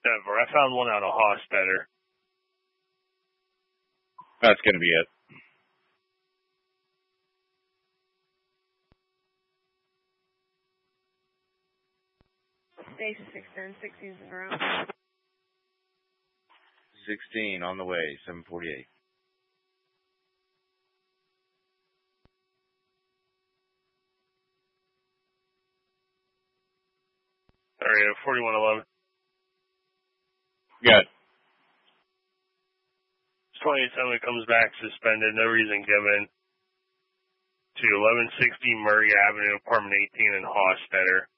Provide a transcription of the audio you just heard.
Denver. I found one out of Hostetter. That's going to be it. Station 610, 16's in route. 16 on the way, 748. Area 4111. Good. 2870 comes back suspended, no reason given, to 1160 Murray Avenue, apartment 18 in Hostetter.